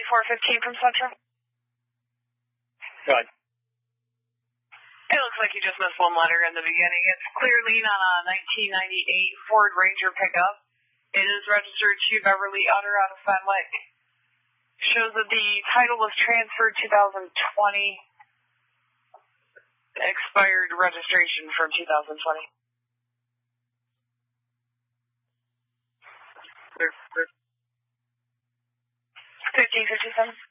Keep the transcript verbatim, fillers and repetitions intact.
ninety-four fifteen from Central. Go ahead. It looks like you just missed one letter in the beginning. It's clear lien on a nineteen ninety-eight Ford Ranger pickup. It is registered to Beverly Utter out of Fenwick. Shows that the title was transferred two thousand twenty. Expired registration from two thousand twenty. fifteen fifty-seven.